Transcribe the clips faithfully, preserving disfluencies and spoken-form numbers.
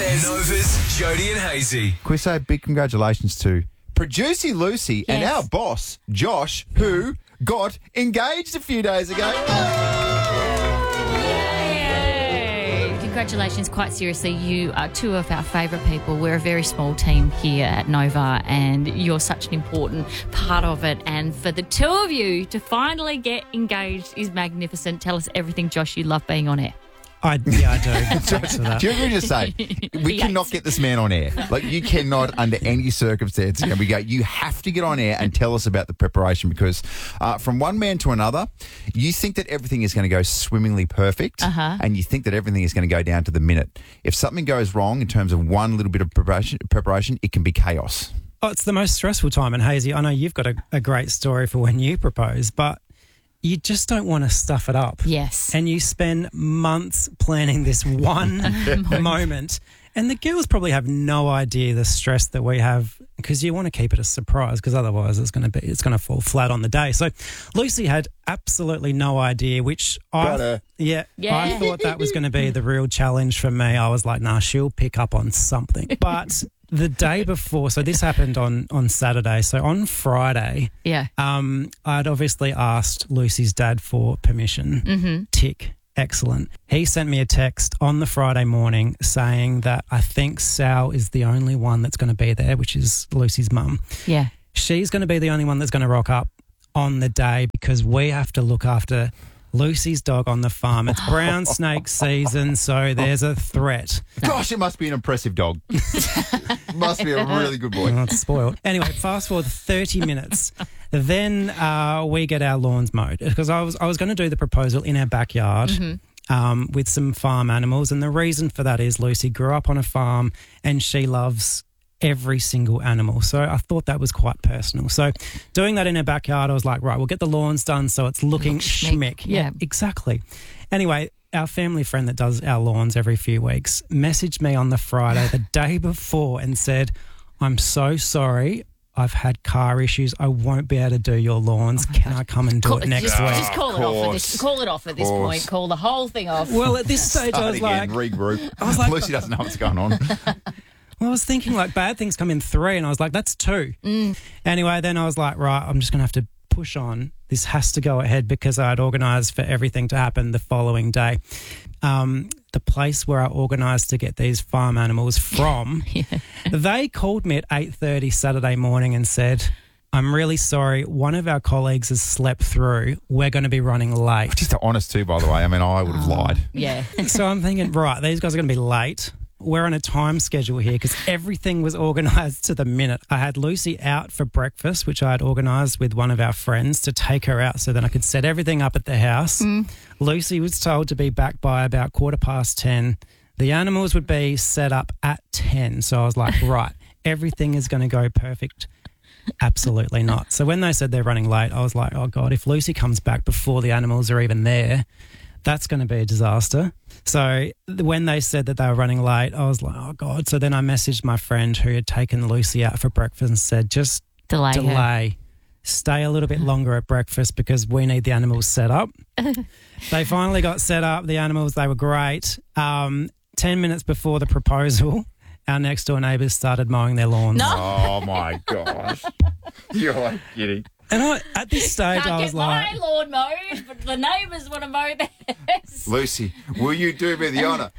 Nova's Jody and Hazy. Can we say a big congratulations to Producer Lucy and Yes. our boss, Josh, who got engaged a few days ago. Yay. Congratulations, quite seriously. You are two of our favourite people. We're a very small team here at Nova and you're such an important part of it. And for the two of you to finally get engaged is magnificent. Tell us everything, Josh, you love being on air. I, yeah, I do. Thanks for that. Do you agree to say, we Yes. cannot get this man on air. Like, you cannot, under any circumstance, and we go, you have to get on air and tell us about the preparation because uh, from one man to another, you think that everything is going to go swimmingly perfect Uh-huh. and you think that everything is going to go down to the minute. If something goes wrong in terms of one little bit of preparation, preparation it can be chaos. Oh, it's the most stressful time. And Hazy, I know you've got a, a great story for when you propose, but you just don't want to stuff it up. Yes. And you spend months planning this one moment. And the girls probably have no idea the stress that we have because you want to keep it a surprise because otherwise it's going to be it's going to fall flat on the day. So Lucy had absolutely no idea, which I Righto. yeah, Yeah. I thought that was going to be the real challenge for me. I was like, nah, she'll pick up on something. But the day before, so this happened on on Saturday. So on Friday, Yeah. um, I'd obviously asked Lucy's dad for permission. Mm-hmm. Tick. Excellent. He sent me a text on the Friday morning saying that I think Sal is the only one that's going to be there, which is Lucy's mum. Yeah. She's going to be the only one that's going to rock up on the day because we have to look after Lucy's dog on the farm. It's brown snake season, so there's a threat. Gosh, it must be an impressive dog. Must be a really good boy. Well, it's spoiled. Anyway, fast forward thirty minutes. Then uh, we get our lawns mowed because I was I was going to do the proposal in our backyard um, with some farm animals, and the reason for that is Lucy grew up on a farm and she loves every single animal. So I thought that was quite personal. So doing that in our backyard, I was like, right, we'll get the lawns done so it's looking Look schmick. schmick. Yeah. Yeah, exactly. Anyway, our family friend that does our lawns every few weeks messaged me on the Friday the day before and said, I'm so sorry. I've had car issues. I won't be able to do your lawns. Can I come and do Call, it next just, week? just call it off at this. Call it off at this Course. point. Call the whole thing off. Well, at this stage, I Start was again, like, regroup. I was like- Lucy doesn't know what's going on. well, I was thinking like bad things come in three, and I was like, that's two. Mm. Anyway, then I was like, right, I'm just going to have to push on. This has to go ahead because I had organised for everything to happen the following day. Um, the place where I organised to get these farm animals from, Yeah. they called me at eight thirty Saturday morning and said, I'm really sorry. One of our colleagues has slept through. We're going to be running late. Just honest too, by the way. I mean, I would have lied. Yeah. So I'm thinking, right, these guys are going to be late. We're on a time schedule here because everything was organised to the minute. I had Lucy out for breakfast, which I had organised with one of our friends to take her out so then I could set everything up at the house. Lucy was told to be back by about quarter past ten. The animals would be set up at ten. So I was like, right, everything is going to go perfect. Absolutely not. So when they said they're running late, I was like, oh, God, if Lucy comes back before the animals are even there, that's going to be a disaster. So th- when they said that they were running late, I was like, oh, God. So then I messaged my friend who had taken Lucy out for breakfast and said, just Delay. her. delay. Stay a little bit longer at breakfast because we need the animals set up. They finally got set up. The animals, they were great. Um, ten minutes before the proposal, our next door neighbours started mowing their lawns. No. Oh, my gosh. You're like kidding. And I, at this stage, Can't I get was like, my lawn mowed, but the neighbours want to mow theirs. Lucy, will you do me the honour?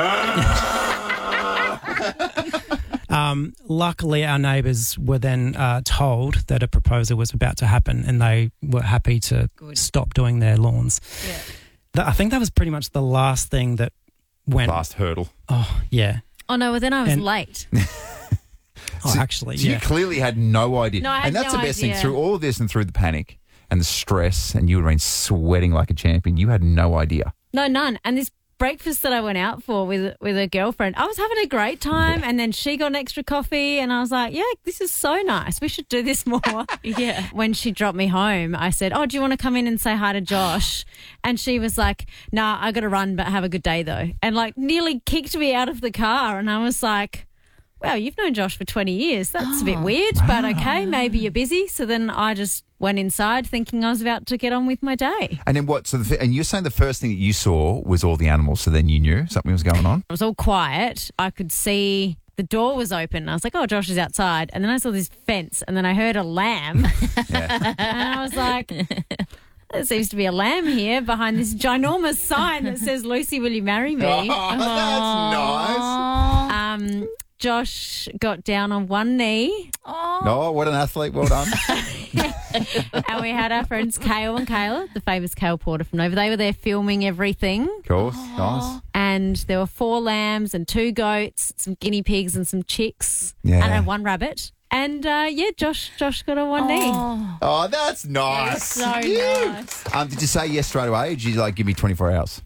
Um, luckily, our neighbours were then uh, told that a proposal was about to happen and they were happy to Good. stop doing their lawns. Yeah. Th- I think that was pretty much the last thing that went. Last hurdle. Oh, yeah. Oh, no, well, then I was And- late. Oh, actually, So yeah. you clearly had no idea. No, I had and that's no the best idea. thing. Through all of this and through the panic and the stress, and you would have been sweating like a champion, you had no idea. No, none. And this breakfast that I went out for with with a girlfriend, I was having a great time, and then she got an extra coffee, and I was like, yeah, this is so nice. We should do this more. Yeah. When she dropped me home, I said, oh, do you want to come in and say hi to Josh? And she was like, nah, I got to run, but have a good day though. And like nearly kicked me out of the car. And I was like, wow, you've known Josh for twenty years. That's a bit weird, but okay, maybe you're busy. So then I just went inside thinking I was about to get on with my day. And then what? So, the, and you're saying the first thing that you saw was all the animals, so then you knew something was going on? It was all quiet. I could see the door was open. I was like, oh, Josh is outside. And then I saw this fence and then I heard a lamb. Yeah. And I was like, there seems to be a lamb here behind this ginormous sign that says, Lucy, will you marry me? Oh, that's nice. Um, Josh got down on one knee Oh, what an athlete. Well done. and we had our friends Kale and Kayla, the famous Kale Porter from Nova. They were there filming everything. Of course. Nice. And there were four lambs and two goats, some guinea pigs and some chicks. Yeah. And uh, one rabbit. And uh, yeah, Josh Josh got on one knee. Oh, that's nice. so Yeah. nice. Um, did you say yes straight away? Or did you like give me twenty-four hours?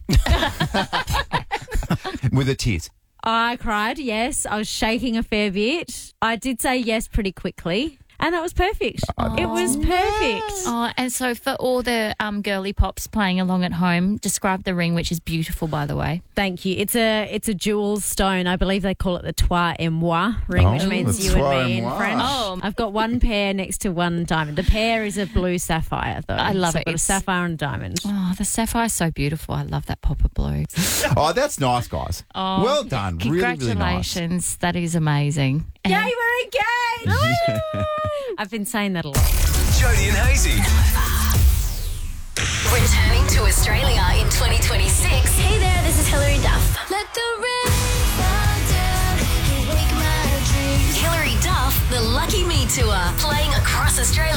With the tears. I cried, yes. I was shaking a fair bit. I did say yes pretty quickly. And that was perfect. It was perfect. Oh, and so for all the um, girly pops playing along at home, describe the ring, which is beautiful, by the way. Thank you. It's a it's a jewel stone. I believe they call it the Trois et Moi ring, Oh, which means the you Trois and me et in Moi. French. Oh. I've got one pair next to one diamond. The pair is a blue sapphire, though. I love So it. I've got a It's- sapphire and a diamond. Oh, the sapphire's so beautiful. I love that pop of blue. Oh, that's nice, guys. Oh, well done. Really, really nice. Congratulations. That is amazing. And- Yay, we're engaged! I've been saying that a lot. Jody and Hazy. Returning to Australia in twenty twenty-six.